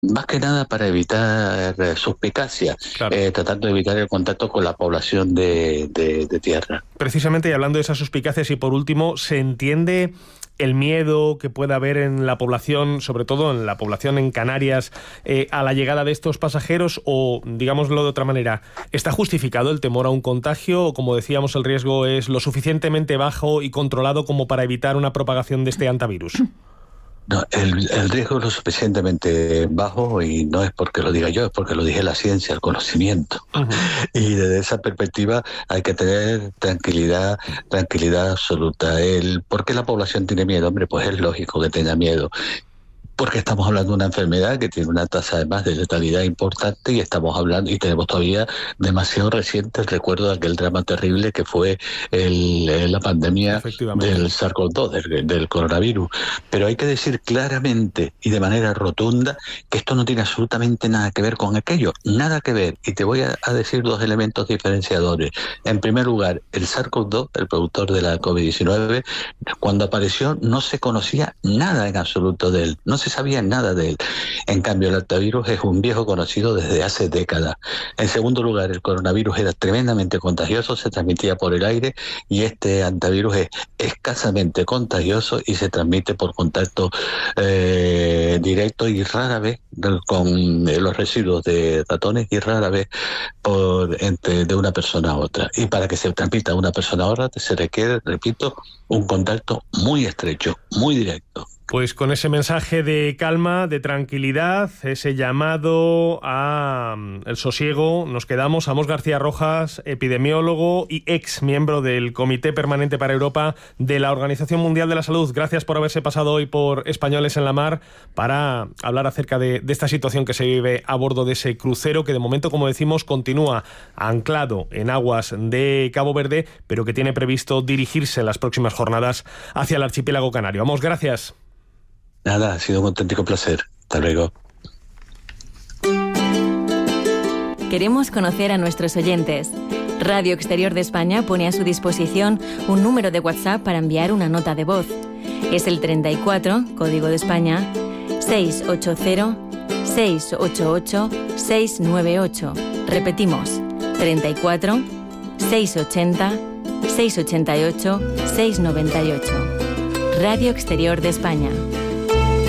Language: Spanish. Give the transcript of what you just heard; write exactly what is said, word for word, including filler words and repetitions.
Más que nada para evitar eh, suspicacia, Claro. eh, tratando de evitar el contacto con la población de, de, de tierra. Precisamente, y hablando de esas suspicacias, y por último, ¿se entiende el miedo que puede haber en la población, sobre todo en la población en Canarias, eh, a la llegada de estos pasajeros? O, digámoslo de otra manera, ¿está justificado el temor a un contagio? O, como decíamos, el riesgo es lo suficientemente bajo y controlado como para evitar una propagación de este hantavirus? No, el, el riesgo es lo suficientemente bajo y no es porque lo diga yo, es porque lo dije la ciencia, el conocimiento. Uh-huh. Y desde esa perspectiva hay que tener tranquilidad, tranquilidad absoluta. El, ¿por qué la población tiene miedo? Hombre, pues es lógico que tenga miedo. Porque estamos hablando de una enfermedad que tiene una tasa además de letalidad importante y estamos hablando y tenemos todavía demasiado reciente el recuerdo de aquel drama terrible que fue el, la pandemia del SARS-CoV dos, del, del coronavirus. Pero hay que decir claramente y de manera rotunda que esto no tiene absolutamente nada que ver con aquello, nada que ver. Y te voy a, a decir dos elementos diferenciadores. En primer lugar, el SARS-CoV dos, el productor de la COVID diecinueve, cuando apareció no se conocía nada en absoluto de él, no se sabía nada de él. En cambio, el hantavirus es un viejo conocido desde hace décadas. En segundo lugar, el coronavirus era tremendamente contagioso, se transmitía por el aire, y este hantavirus es escasamente contagioso y se transmite por contacto eh, directo y rara vez con los residuos de ratones y rara vez por entre de una persona a otra. Y para que se transmita de una persona a otra se requiere, repito, un contacto muy estrecho, muy directo. Pues con ese mensaje de calma, de tranquilidad, ese llamado a el sosiego, nos quedamos. Amos García Rojas, epidemiólogo y ex miembro del Comité Permanente para Europa de la Organización Mundial de la Salud. Gracias por haberse pasado hoy por Españoles en la Mar para hablar acerca de, de esta situación que se vive a bordo de ese crucero que de momento, como decimos, continúa anclado en aguas de Cabo Verde, pero que tiene previsto dirigirse en las próximas jornadas hacia el archipiélago canario. Amos, gracias. Nada, ha sido un auténtico placer. Hasta luego. Queremos conocer a nuestros oyentes. Radio Exterior de España pone a su disposición un número de WhatsApp para enviar una nota de voz. Es el treinta y cuatro, código de España, seiscientos ochenta, seiscientos ochenta y ocho, seiscientos noventa y ocho. Repetimos, treinta y cuatro, seiscientos ochenta, seiscientos ochenta y ocho, seiscientos noventa y ocho. Radio Exterior de España.